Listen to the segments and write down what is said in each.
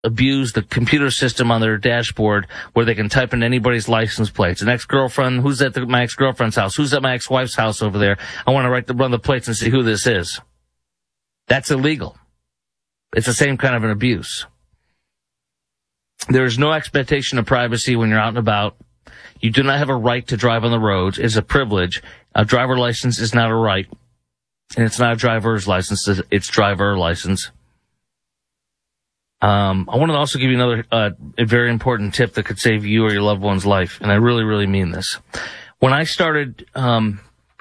abuse the computer system on their dashboard where they can type in anybody's license plates. An ex-girlfriend, who's at my ex-girlfriend's house? Who's at my ex-wife's house over there? I want to run the plates and see who this is. That's illegal. It's the same kind of an abuse. There is no expectation of privacy when you're out and about. You do not have a right to drive on the roads. It's a privilege. A driver license is not a right. And it's not a driver's license. It's driver license. I want to also give you another a very important tip that could save you or your loved one's life, and I really, really mean this. When I started when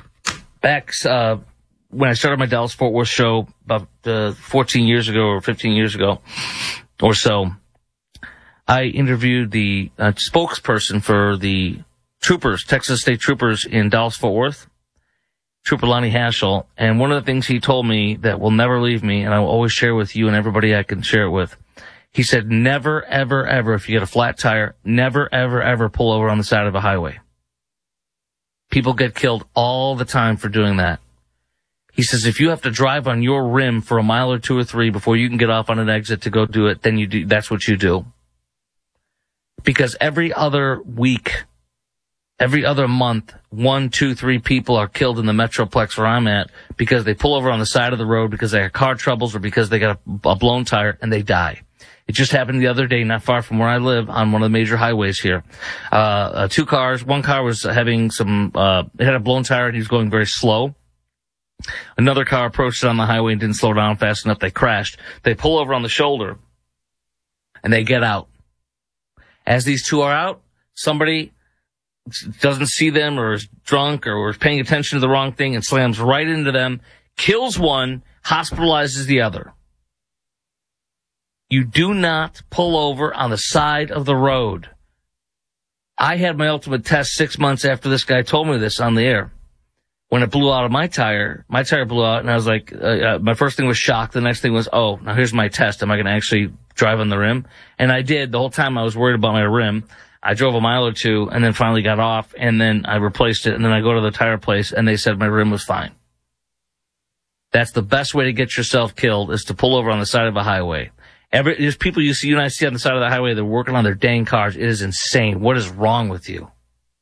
I started my Dallas-Fort Worth show about 14 years ago or 15 years ago or so, I interviewed the spokesperson for the troopers, Texas State Troopers in Dallas-Fort Worth, Trooper Lonnie Haschel, and one of the things he told me that will never leave me, and I will always share with you and everybody I can share it with, he said, never, ever, ever, if you get a flat tire, never, ever, ever pull over on the side of a highway. People get killed all the time for doing that. He says, if you have to drive on your rim for a mile or two or three before you can get off on an exit to go do it, then that's what you do. Because every other week, every other month, 1, 2, 3 people are killed in the Metroplex where I'm at because they pull over on the side of the road because they have car troubles or because they got a blown tire and they die. It just happened the other day, not far from where I live, on one of the major highways here. 2 cars. One car was having it had a blown tire and he was going very slow. Another car approached it on the highway and didn't slow down fast enough. They crashed. They pull over on the shoulder and they get out. As these two are out, somebody doesn't see them or is drunk or is paying attention to the wrong thing and slams right into them, kills one, hospitalizes the other. You do not pull over on the side of the road. I had my ultimate test 6 months after this guy told me this on the air. When it blew out of my tire blew out, and I was like, my first thing was shock. The next thing was, oh, now here's my test. Am I going to actually drive on the rim? And I did. The whole time I was worried about my rim. I drove a mile or two and then finally got off, and then I replaced it, and then I go to the tire place, and they said my rim was fine. That's the best way to get yourself killed, is to pull over on the side of a highway. There's people you and I see on the side of the highway, they're working on their dang cars. It is insane. What is wrong with you?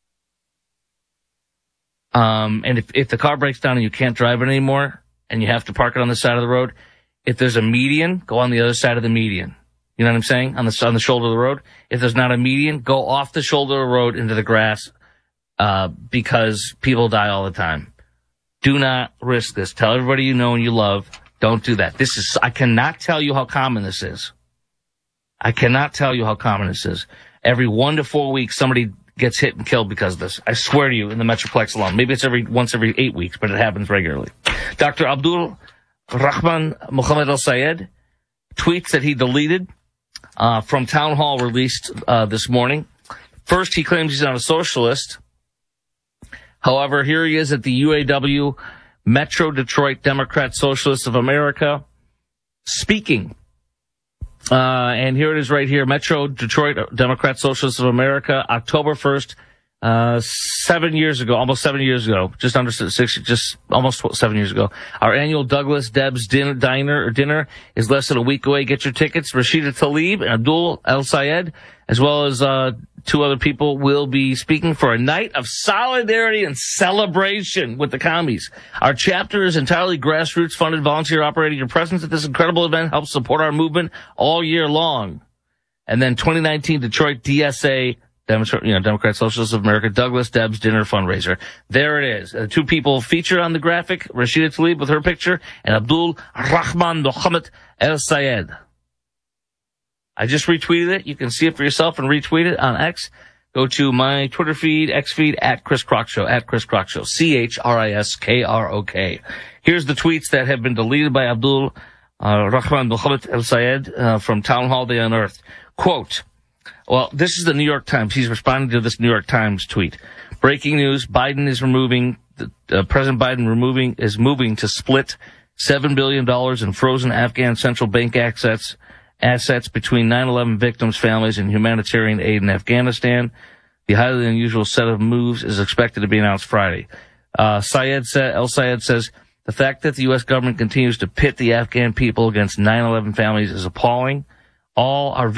And if the car breaks down and you can't drive it anymore and you have to park it on the side of the road, if there's a median, go on the other side of the median. You know what I'm saying? On the shoulder of the road. If there's not a median, go off the shoulder of the road into the grass, because people die all the time. Do not risk this. Tell everybody you know and you love, don't do that. I cannot tell you how common this is. I cannot tell you how common this is. Every 1 to 4 weeks, somebody gets hit and killed because of this. I swear to you, in the Metroplex alone. Maybe it's once every 8 weeks, but it happens regularly. Dr. Abdul Rahman Muhammad Al-Sayed tweets that he deleted from Town Hall released this morning. First, he claims he's not a socialist. However, here he is at the UAW, Metro Detroit Democrat Socialists of America, speaking. And here it is right here, Metro Detroit Democrat Socialists of America, October 1st, 7 years ago, almost 7 years ago, just under 6, just almost 7 years ago. Our annual Douglas Debs dinner is less than a week away. Get your tickets. Rashida Tlaib and Abdul El-Sayed, as well as 2 other people, will be speaking for a night of solidarity and celebration with the commies. Our chapter is entirely grassroots funded, volunteer operated. Your presence at this incredible event helps support our movement all year long. And then 2019 Detroit DSA, Democrat Socialists of America, Douglas Debs dinner fundraiser. There it is. 2 people featured on the graphic, Rashida Tlaib with her picture, and Abdul Rahman Muhammad El-Sayed. I just retweeted it. You can see it for yourself and retweet it on X. Go to my Twitter feed, X feed, at Chris Kroc Show, CHRISKROK. Here's the tweets that have been deleted by Abdul Rahman Muhammad El-Sayed from Town Hall they unearthed. Quote, well, this is the New York Times. He's responding to this New York Times tweet. Breaking news, President Biden is moving to split $7 billion in frozen Afghan central bank assets between 9/11 victims' families and humanitarian aid in Afghanistan. The highly unusual set of moves is expected to be announced Friday. El-Sayed says, the fact that the U.S. government continues to pit the Afghan people against 9/11 families is appalling. all our